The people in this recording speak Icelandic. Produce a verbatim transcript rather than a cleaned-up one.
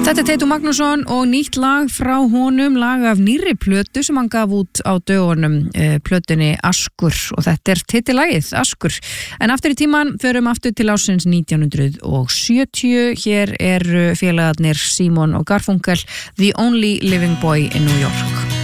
Þetta er Teitur Magnússon og nýtt lag frá honum, lag af nýrri plötu sem hann gaf út á dögunum, plötunni Askur, og þetta er titillagið Askur. En aftur í tíman förum aftur til ársins nítján hundruð sjötíu. Hér eru félagarnir Simon og Garfunkel, The Only Living Boy in New York.